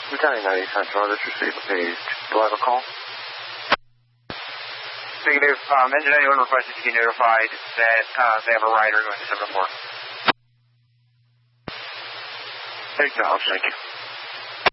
Battalion 90 Central, this is received page. Do I have a call? Negative. Engine 91 requested to be notified that they have a rider going to 7-4. Acknowledge, thank you.